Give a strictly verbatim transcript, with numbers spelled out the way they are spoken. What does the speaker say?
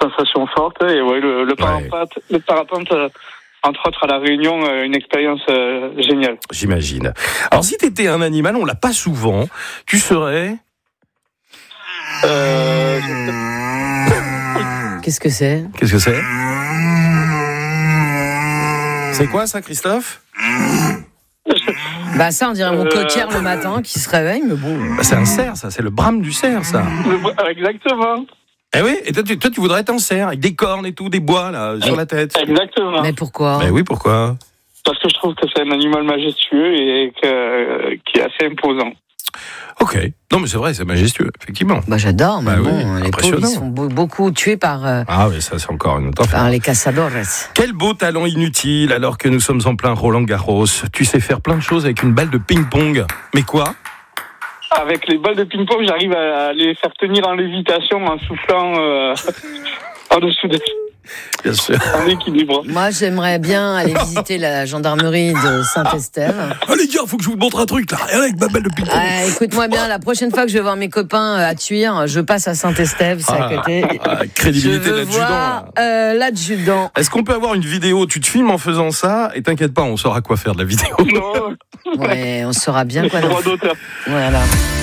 sensation forte. Et ouais, le, le parapente, ouais. le parapente euh, entre autres à La Réunion, euh, une expérience euh, géniale. J'imagine. Alors si t'étais un animal, on l'a pas souvent, tu serais... Euh, Qu'est-ce que c'est ? Qu'est-ce que c'est ? C'est quoi ça, Christophe ? Bah ça, on dirait mon coquillère le matin qui se réveille, mais bon... Bah, c'est un cerf, ça, c'est le brame du cerf, ça. Exactement. Eh oui, et toi tu, toi, tu voudrais être un cerf, avec des cornes et tout, des bois, là, sur la tête. Exactement. Mais pourquoi ? Mais oui, pourquoi ? Parce que je trouve que c'est un animal majestueux et que, qui est assez imposant. Ok. Non, mais c'est vrai, c'est majestueux, effectivement. Bah j'adore, mais bah, bon, oui, les pauvres, ils sont be- beaucoup tués par, euh, ah oui, ça c'est encore une autre affaire. par les cazadores. Quel beau talent inutile, alors que nous sommes en plein Roland Garros. Tu sais faire plein de choses avec une balle de ping-pong. Mais quoi ? Avec les balles de ping-pong, j'arrive à les faire tenir en lévitation en soufflant euh, en dessous des... Bien sûr. En équilibre. Moi, j'aimerais bien aller visiter la gendarmerie de Saint-Estève. Ah les gars, faut que je vous montre un truc là, regardez avec ma balle de ping-pong. Ah, écoute-moi bien, la prochaine fois que je vais voir mes copains à Tuire, je passe à Saint-Estève, c'est ah, à côté. Ah, crédibilité je veux de l'adjudant. voir euh, l'adjudant. Est-ce qu'on peut avoir une vidéo ? Tu te filmes en faisant ça et t'inquiète pas, on saura quoi faire de la vidéo. Non. Ouais, on saura bien quoi. Droit d'auteur. Voilà.